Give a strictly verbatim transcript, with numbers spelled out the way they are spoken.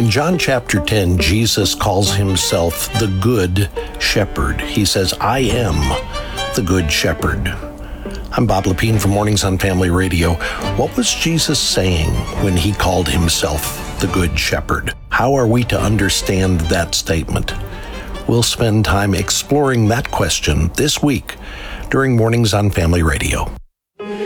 In John chapter ten, Jesus calls himself the Good Shepherd. He says, I am the Good Shepherd. I'm Bob Lepine from Mornings on Family Radio. What was Jesus saying when he called himself the Good Shepherd? How are we to understand that statement? We'll spend time exploring that question this week during Mornings on Family Radio.